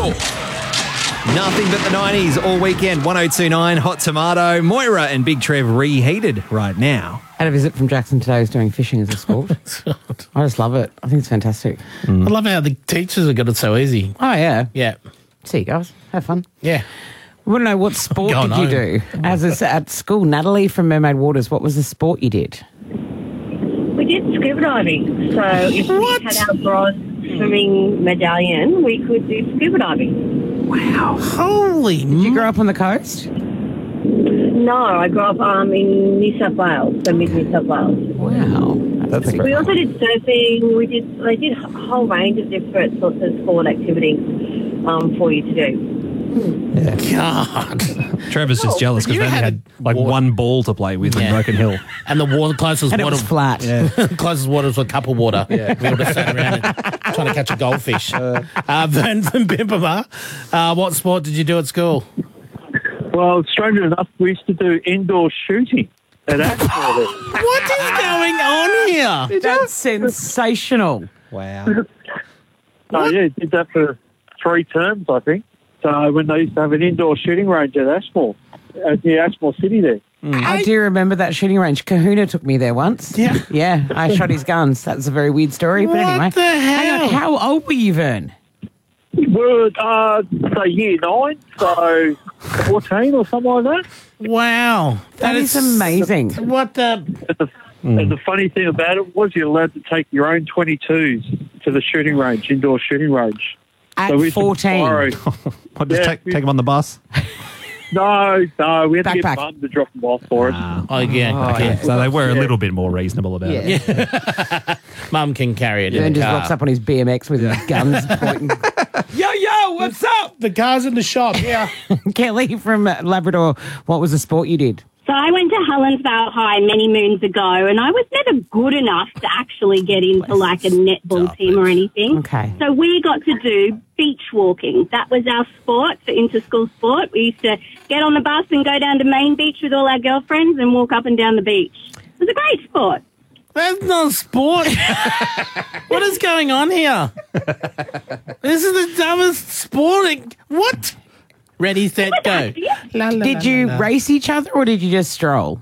score. Nothing but the 90s all weekend. 102.9 Hot Tomato. Moira and Big Trev reheated right now. Had a visit from Jackson today who's doing fishing as a sport. I just love it. I think it's fantastic. I love how the teachers have got it so easy. Oh, yeah. Yeah. See you guys. Have fun. Yeah. I want to know, what sport Going did you do at school? Natalie from Mermaid Waters, what was the sport you did? We did scuba diving. So if we had our bronze swimming medallion, we could do scuba diving. Wow. Holy Did you grow up on the coast? No, I grew up in New South Wales, so mid-New South Wales. Wow. That's We also did surfing. They did a whole range of different sorts of sport activities for you to do. God. Trevor's just jealous because you they only had like one ball to play with in Broken Hill. And the water closest And it water was flat. closest water was a cup of water. Yeah. We would have sat around and trying to catch a goldfish. Vern from Bimpama, what sport did you do at school? Well, strangely enough, we used to do indoor shooting at Ashmore. What is going on here? That's sensational. Wow. So, yeah, did that for 3 terms, I think. So when they used to have an indoor shooting range at Ashmore, at the Ashmore City there. I do remember that shooting range. Kahuna took me there once. Yeah. Yeah, I shot his guns. That's a very weird story. But What anyway. the hell? Hang on, how old were you, Vern? We're, so year 9, so 14 or something like that. Wow. That is amazing. What the... And the funny thing about it was you're allowed to take your own 22s to the shooting range, indoor shooting range. At So we used to 14. borrow- What, just Yeah, take him on the bus? No, we had to Backpack. get Mum to drop them off for us. Oh, yeah. Okay. So they were a little bit more reasonable about it. Mum can carry it in Vern the just car. rocks up on his BMX with his guns pointing. Yo, what's up? The car's in the shop, yeah. Kelly from Labrador, what was the sport you did? So I went to Helensvale High many moons ago, and I was never good enough to actually get into like a netball team or anything. Okay. So we got to do beach walking. That was our sport for inter-school sport. We used to get on the bus and go down to Main Beach with all our girlfriends and walk up and down the beach. It was a great sport. That's not a sport. What is going on here? This is the dumbest sporting... What? Ready, set, go. Did you race each other or did you just stroll?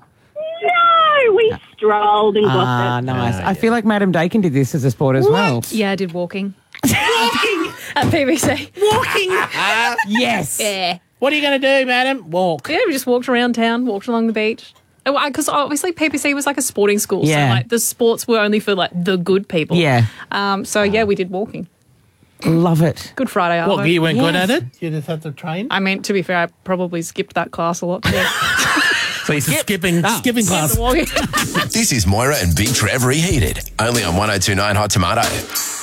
No, we strolled and gossiped. Nice. I feel like Madam Dakin did this as a sport as well. Yeah, I did walking. Walking? At PBC. Walking? Yes. Yeah. What are you going to do, madam? Walk. Yeah, we just walked around town, walked along the beach. Because obviously PPC was like a sporting school. Yeah. So like the sports were only for like the good people. Yeah. So yeah, we did walking. Love it. Good Friday, Arvo. What, you weren't good Yes. at it? You just had to train? I mean, to be fair, I probably skipped that class a lot too. So it's a skipping class. Walking. This is Moira and Big Trev reheated. Only on 102.9 Hot Tomato.